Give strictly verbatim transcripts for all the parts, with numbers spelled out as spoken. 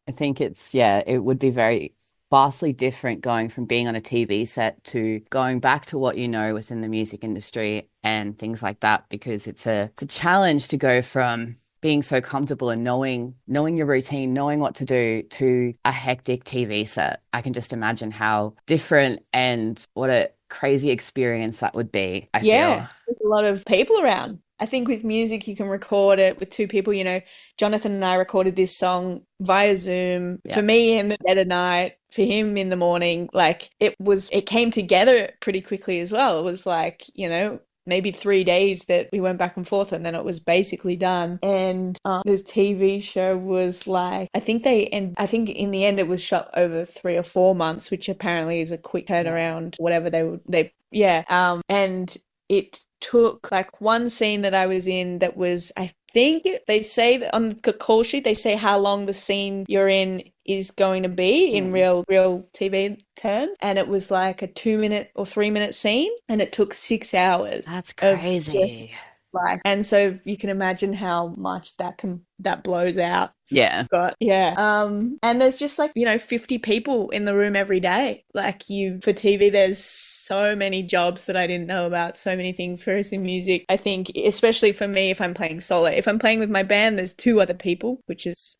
I think it's, yeah, it would be very vastly different going from being on a T V set to going back to what you know within the music industry and things like that, because it's a it's a challenge to go from being so comfortable and knowing knowing your routine, knowing what to do to a hectic T V set. I can just imagine how different and what a crazy experience that would be, I Yeah, feel. there's a lot of people around. I think with music, you can record it with two people. You know, Jonathan and I recorded this song via Zoom. Yeah. For me, in the dead of night. For him, in the morning. Like it was, it came together pretty quickly as well. It was like, you know, maybe three days that we went back and forth, and then it was basically done. And um, the T V show was like, I think they, and I think in the end, it was shot over three or four months, which apparently is a quick Wow. turnaround. Whatever they would, they, yeah. Um, and it took like one scene that I was in that was, I think they say that on the call sheet, they say how long the scene you're in is going to be in Mm. real real T V terms. And it was like a two minute or three minute scene, and it took six hours That's of just crazy. like, and so you can imagine how much that can that blows out. Yeah. But yeah, um, and there's just like, you know, fifty people in the room every day. Like you, for T V, there's so many jobs that I didn't know about, so many things. Whereas in music, I think, especially for me, if I'm playing solo, if I'm playing with my band, there's two other people, which is,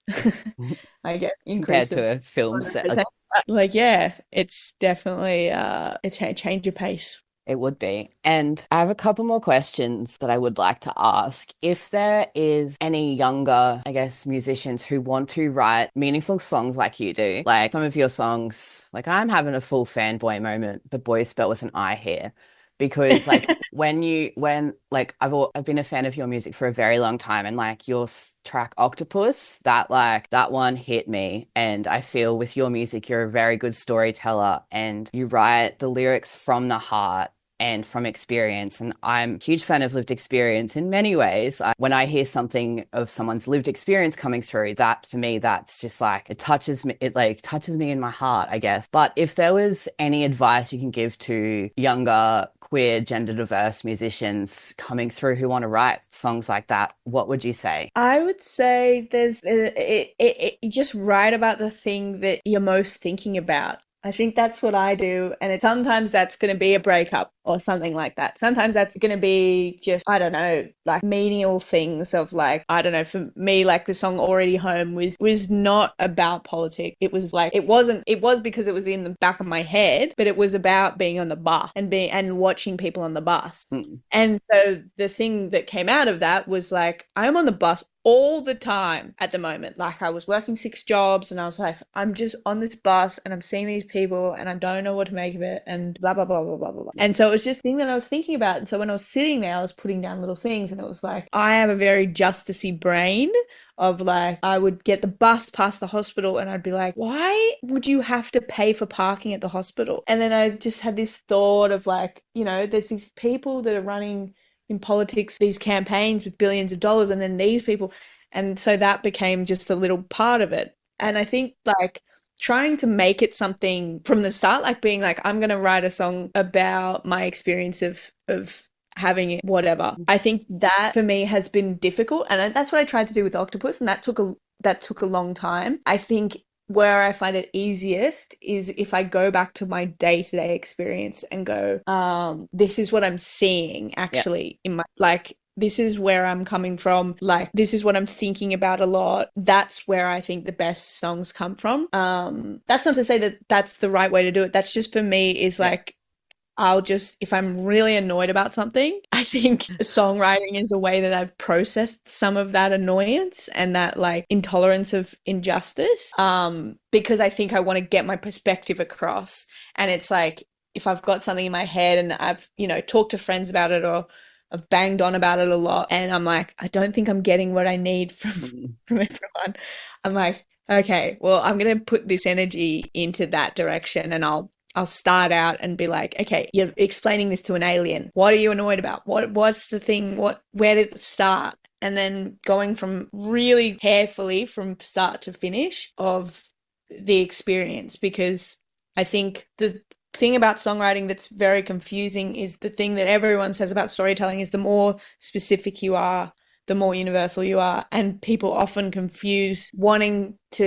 I guess, Compared increase to of a film set. Like, like, yeah, it's definitely uh, a cha- change of pace. it would be. And I have a couple more questions that I would like to ask. If there is any younger, I guess, musicians who want to write meaningful songs like you do, like some of your songs, like I'm having a full fanboy moment, but boy spelled with an I here. Because like when you when like I've al- I've been a fan of your music for a very long time, and like your s- track Octopus, that like that one hit me, and I feel with your music you're a very good storyteller and you write the lyrics from the heart and from experience. And I'm a huge fan of lived experience in many ways. I, when I hear something of someone's lived experience coming through, that for me, that's just like, it touches me, it like touches me in my heart, I guess. But if there was any advice you can give to younger, queer, gender diverse musicians coming through who want to write songs like that, what would you say? I would say there's uh, it, it, it, you just write about the thing that you're most thinking about. I think that's what I do, and it, sometimes that's going to be a breakup or something like that. Sometimes that's going to be just, I don't know, like menial things of like, I don't know, for me, like the song Already Home was was not about politics. It was like, it wasn't, it was because it was in the back of my head, but it was about being on the bus and being and watching people on the bus. Mm. And so the thing that came out of that was like, I'm on the bus all the time at the moment. Like I was working six jobs and I was like, I'm just on this bus and I'm seeing these people and I don't know what to make of it and blah, blah, blah, blah, blah, blah, blah. And so it was just a thing that I was thinking about. And so when I was sitting there, I was putting down little things and it was like, I have a very justicey brain of like, I would get the bus past the hospital and I'd be like, why would you have to pay for parking at the hospital? And then I just had this thought of like, you know, there's these people that are running in politics, these campaigns with billions of dollars, and then these people. And so that became just a little part of it. And I think like trying to make it something from the start, like being like, I'm going to write a song about my experience of, of, having it whatever. I think that for me has been difficult, and that's what I tried to do with Octopus, and that took a that took a long time. I think where I find it easiest is if I go back to my day-to-day experience and go, um, this is what I'm seeing Yeah. actually in my like this is where I'm coming from. Like, this is what I'm thinking about a lot. That's where I think the best songs come from. Um, that's not to say that that's the right way to do it. That's just for me is Yeah. like I'll just, if I'm really annoyed about something, I think songwriting is a way that I've processed some of that annoyance and that like intolerance of injustice. Um, because I think I want to get my perspective across. And it's like, if I've got something in my head and I've, you know, talked to friends about it or I've banged on about it a lot and I'm like, I don't think I'm getting what I need from, Mm. from everyone. I'm like, okay, well, I'm going to put this energy into that direction and I'll I'll start out and be like, okay, you're explaining this to an alien. What are you annoyed about? What what's the thing? What where did it start? And then going from really carefully from start to finish of the experience because I think the thing about songwriting that's very confusing is the thing that everyone says about storytelling is the more specific you are, the more universal you are. And people often confuse wanting to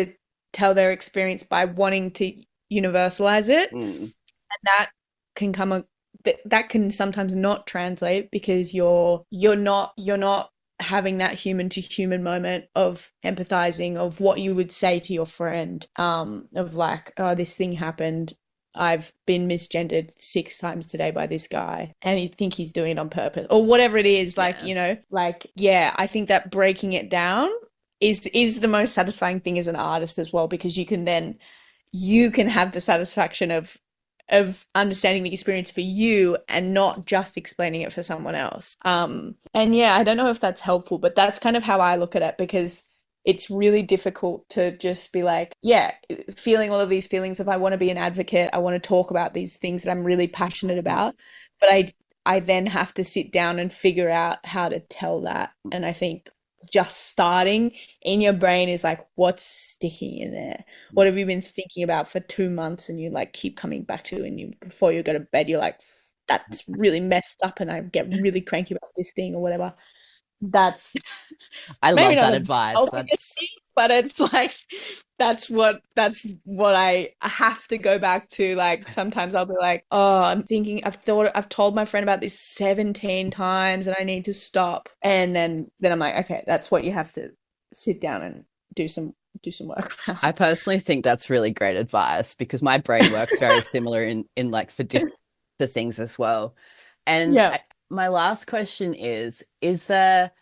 tell their experience by wanting to universalize it. Mm. And that can come a, that, that can sometimes not translate because you're you're not you're not having that human to human moment of empathizing of what you would say to your friend, um of like, oh, this thing happened, I've been misgendered six times today by this guy and you think he's doing it on purpose or whatever it is, like, Yeah. you know, like, yeah, I think that breaking it down is is the most satisfying thing as an artist as well, because you can then you can have the satisfaction of of understanding the experience for you and not just explaining it for someone else. Um, and yeah, I don't know if that's helpful, but that's kind of how I look at it, because it's really difficult to just be like, yeah, feeling all of these feelings of I want to be an advocate, I want to talk about these things that I'm really passionate about, but I I then have to sit down and figure out how to tell that. And I think just starting in your brain is like, what's sticking in there? What have you been thinking about for two months and you like keep coming back to, and you before you go to bed, you're like, that's really messed up and I get really cranky about this thing or whatever. That's I maybe love not that the advice. healthiest That's thing, but it's like that's what that's what I have to go back to. Like sometimes I'll be like, oh, I'm thinking I've thought I've told my friend about this seventeen times and I need to stop. And then then I'm like, okay, that's what you have to sit down and do some do some work I about. personally think that's really great advice because my brain works very similar in in like for different for things as well. And Yeah. I, my last question is, is there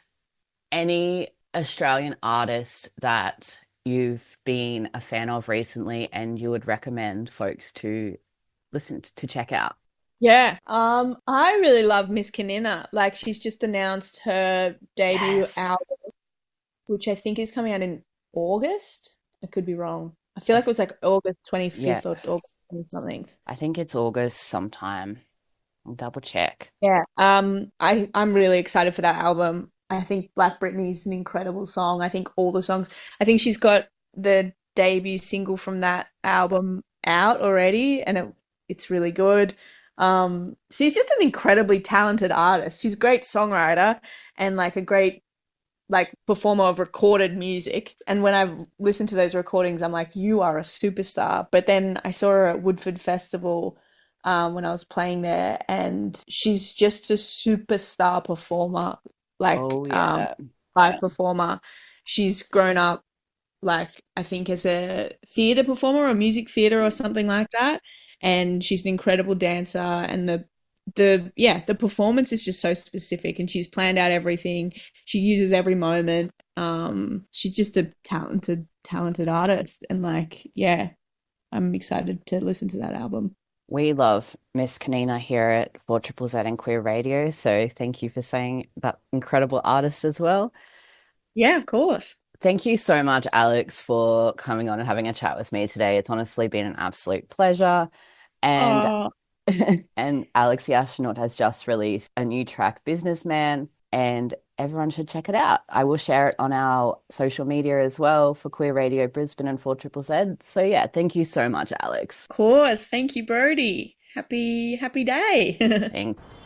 any Australian artist that you've been a fan of recently and you would recommend folks to listen to check out? Yeah. Um, I really love Miss Kanina. Like she's just announced her debut Yes. album, which I think is coming out in August. I could be wrong. I feel I like it was th like August twenty-fifth or yes. August twenty something. I think it's August sometime. I'll double check. Yeah. Um, I I'm really excited for that album. I think Black Britney is an incredible song. I think all the songs. I think she's got the debut single from that album out already, and it it's really good. Um, she's just an incredibly talented artist. She's a great songwriter and like a great like performer of recorded music. And when I've listened to those recordings, I'm like, you are a superstar. But then I saw her at Woodford Festival um, when I was playing there, and she's just a superstar performer, like Oh um, yeah. live performer. She's grown up like I think as a theater performer or music theater or something like that. And she's an incredible dancer, and the the yeah, the performance is just so specific, and she's planned out everything. She uses every moment. Um, she's just a talented, talented artist, and like, yeah, I'm excited to listen to that album. We love Miss Kanina here at four Triple Z and Queer Radio, so thank you for saying that incredible artist as well. Yeah, of course. Thank you so much, Alex, for coming on and having a chat with me today. It's honestly been an absolute pleasure. And Oh, and Alex the Astronaut has just released a new track, Businessman, and everyone should check it out. I will share it on our social media as well for Queer Radio Brisbane and four Triple Z. So yeah, thank you so much, Alex. of course. Thank you, Brody. Happy, happy day. Thanks.